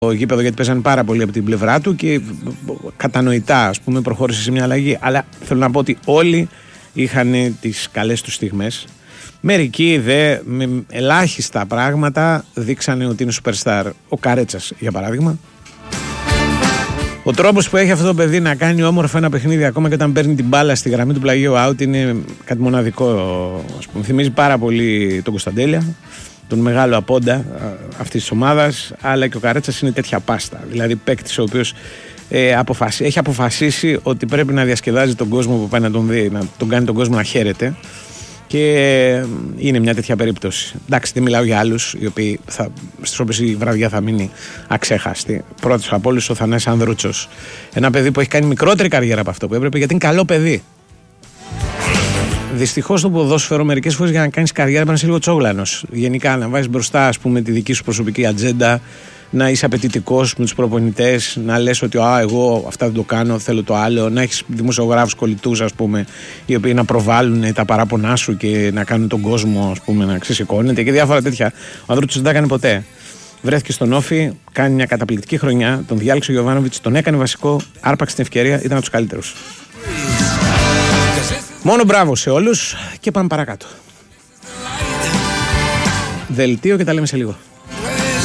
γήπεδο γιατί παίζανε πάρα πολύ από την πλευρά του και κατανοητά, ας πούμε, προχώρησε σε μια αλλαγή. Αλλά θέλω να πω ότι όλοι είχαν τις καλές τους στιγμές. Μερικοί δε με ελάχιστα πράγματα δείξανε ότι είναι superstar. Ο Καρέτσας, για παράδειγμα. Ο τρόπος που έχει αυτό το παιδί να κάνει όμορφα ένα παιχνίδι, ακόμα και όταν παίρνει την μπάλα στη γραμμή του πλαγίου out, είναι κάτι μοναδικό. Ας πούμε. Θυμίζει πάρα πολύ τον Κωνσταντέλια, τον μεγάλο απόντα αυτής της ομάδας, αλλά και ο Καρέτσας είναι τέτοια πάστα. Δηλαδή παίκτης ο οποίος έχει αποφασίσει ότι πρέπει να διασκεδάζει τον κόσμο που πάει να τον δει, να τον κάνει τον κόσμο να χαίρεται. Και είναι μια τέτοια περίπτωση. Εντάξει, δεν μιλάω για άλλους, στις οποίες η βραδιά θα μείνει αξέχαστη. Πρώτος από όλους ο Θανάσης Ανδρούτσος. Ένα παιδί που έχει κάνει μικρότερη καριέρα από αυτό που έπρεπε, γιατί είναι καλό παιδί. Δυστυχώς στο ποδόσφαιρο, μερικές φορές για να κάνεις καριέρα πρέπει να είσαι λίγο τσόγλανος. Γενικά, να βάζεις μπροστά, ας πούμε, τη δική σου προσωπική ατζέντα, να είσαι απαιτητικός με τους προπονητές, να λες ότι εγώ αυτά δεν το κάνω, θέλω το άλλο, να έχεις δημοσιογράφους κολλητούς, ας πούμε, οι οποίοι να προβάλλουν τα παράπονά σου και να κάνουν τον κόσμο, ας πούμε, να ξεσηκώνεται και διάφορα τέτοια. Ο Ανδρούτσος δεν τα έκανε ποτέ. Βρέθηκε στον Όφη, κάνει μια καταπληκτική χρονιά, τον διάλεξε ο Γιοβάνοβιτς, τον έκανε βασικό, άρπαξε την ευκαιρία, ήταν από τους καλύτερους. Μόνο μπράβο σε όλους και πάμε παρακάτω. Δελτίο και τα λέμε σε λίγο.